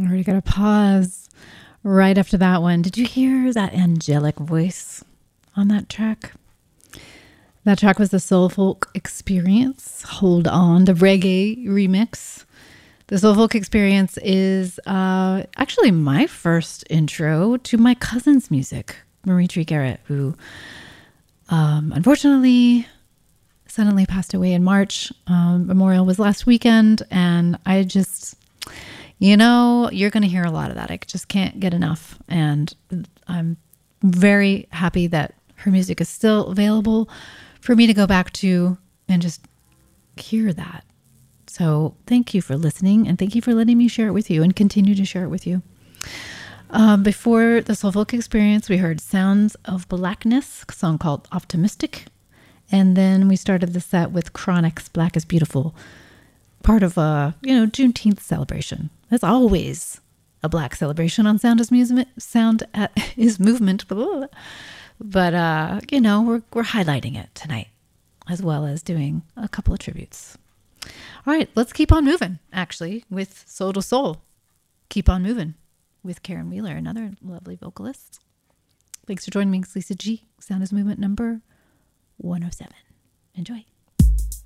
I already got a pause right after that one. Did you hear that angelic voice on that track? That track was the Soul Folk Experience. Hold On, the reggae remix. The Soul Folk Experience is actually my first intro to my cousin's music, Marie Tree Garrett, who unfortunately suddenly passed away in March. Memorial was last weekend, and I just, you're going to hear a lot of that. I just can't get enough, and I'm very happy that her music is still available for me to go back to and just hear that. So thank you for listening, and thank you for letting me share it with you and continue to share it with you. Before the Soul Folk Experience, we heard Sounds of Blackness, a song called Optimistic. And then we started the set with Chronix, Black is Beautiful, part of a, Juneteenth celebration. There's always a Black celebration on Sound is Movement. Blah, blah, blah. But, we're highlighting it tonight, as well as doing a couple of tributes. All right, let's keep on moving, actually, with Soul to Soul. Keep on moving with Karen Wheeler, another lovely vocalist. Thanks for joining me. It's Lisa G. Sound is Movement number 107. Enjoy.